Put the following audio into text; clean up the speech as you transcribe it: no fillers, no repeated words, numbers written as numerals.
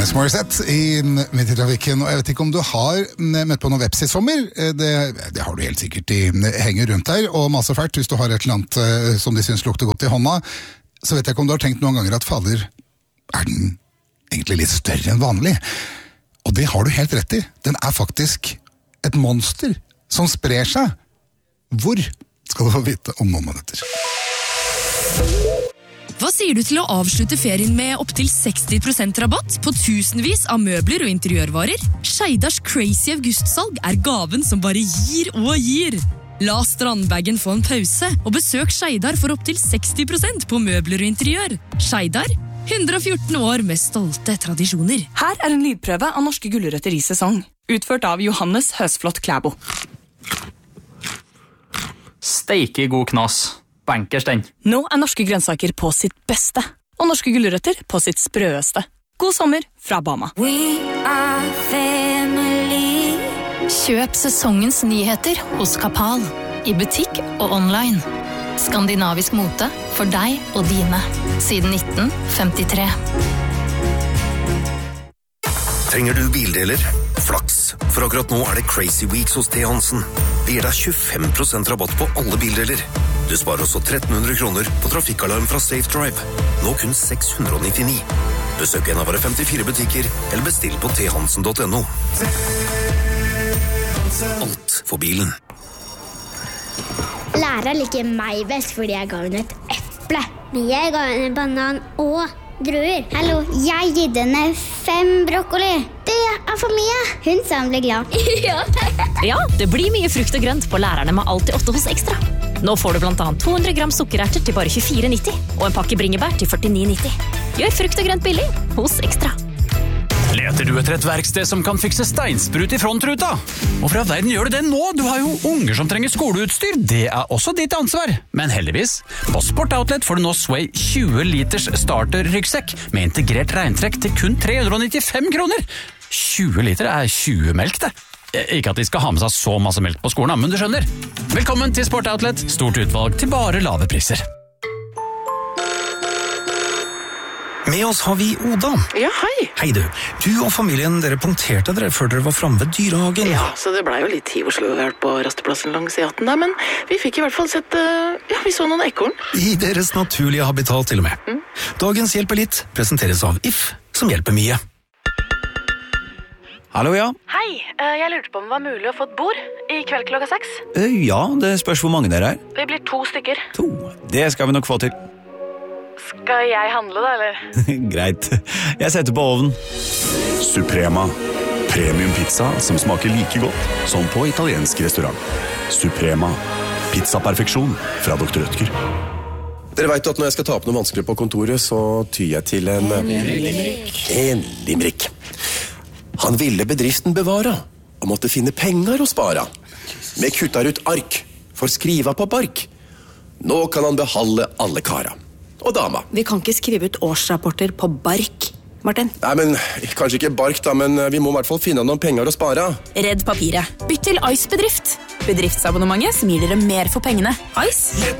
Alanis Morissette I Midtrafikken, og jeg vet ikke om du har møtt på noen veps I sommer. Det har du helt sikkert. De henger rundt der og maser fælt hvis du har et eller annet som de synes lukter godt I hånda. Så vet jeg ikke om du har tenkt noen ganger at fader, den egentlig litt større enn vanlig? Og det har du helt rett I. Den faktisk et monster som sprer seg. Hvor skal du få vite om noen minutter? Hva sier du til å avslutte ferien med opp til 60% rabatt på tusenvis av møbler og interiørvarer? Skeidars crazy augustsalg gaven som bare gir og gir. La strandbagen få en pause, og besøk Skeidar for opp til 60% på møbler og interiør. Skeidar, 114 år med stolte tradisjoner. Her en lydprøve av norske gulrøtter I sesong, utført av Johannes Høsflot Klæbo. Steike god knas. Bankers den. Nå norske grønnsaker på sitt beste, og norske gulrøtter på sitt sprøeste. God sommer fra Bama. We are family. Kjøp sesongens nyheter hos Kapal. I butikk og online. Skandinavisk mote for deg og dine. Siden 1953. Trenger du bildeler? Flaks, for akkurat nå det Crazy Weeks hos T. Hansen. Det gir deg 25% rabatt på alle bildeler. Du sparer også 1300 kroner på trafikkalarm fra Safe Drive. Nå kun 699. Besøk en av våre 54 butikker, eller bestill på thansen.no. Alt for bilen. Lærer liker meg best fordi jeg ga henne et eple. Men jeg ga henne en banan og druer. Hallo, jeg gitt henne 5 brokkoli. Det for mye. Hun sa hun ble glad. Ja, det blir mye frukt og grønt på lærerne med Alltid 8 hos Ekstra. Nå får du blant annet 200 gram sukkererter til bare 24,90 og en pakke bringebær til 49,90. Gjør frukt og grønt billig hos Ekstra. Leter du etter et verksted som kan fikse steinsprut I frontruta? Hvorfor I verden gjør du det nå? Du har jo unger som trenger skoleutstyr. Det også ditt ansvar. Men heldigvis, på Sport Outlet får du nå Sway 20 liters starter-ryggsekk med integrert regntrekk til kun 395 kroner. 20 liter 20 melk, det. Ikke at de skal ha med seg så masse melk på skolen, men du skjønner. Velkommen til Sport Outlet. Stort utvalg til bare lave priser. Med oss har vi Oda. Ja, hei. Hei du. Du og familien, dere punkterte dere før dere var fremme ved dyrehagen. Ja, så det ble jo litt hiv og sløvert på rasteplassen langs E18 der, men vi fikk I hvert fall sett, vi så noen ekorn. I deres naturlige habitat til og med. Dagens Hjelper litt presenteres av If, som hjelper mye. Hallo, ja. Hei, jeg lurte på om det var mulig å få et bord I kveld klokka 6. Ja, det spørs hvor mange dere Vi blir 2 stykker. 2? Det skal vi nok få til. Skal jeg handle da, eller? Greit. Jeg setter på ovnen. Suprema. Premium pizza som smaker like godt som på italiensk restaurant. Suprema. Pizza-perfeksjon fra Dr. Rødtger. Dere vet at når jeg skal ta opp noe vanskelig på kontoret, så tyr jeg til en limerick. Han ville bedriften bevara, og måtte finne penger å spara. Med kuttar ut ark, for skriva på bark. Nå kan han behalde alle kara. Og dama. Vi kan ikke skrive ut årsrapporter på bark, Martin. Nei, men kanskje ikke bark da, men vi må I hvert fall finne noen penger å spare. Redd papiret. Bytt til Ice Bedrift. Bedriftsabonnementet som gir dere mer for pengene. Ice?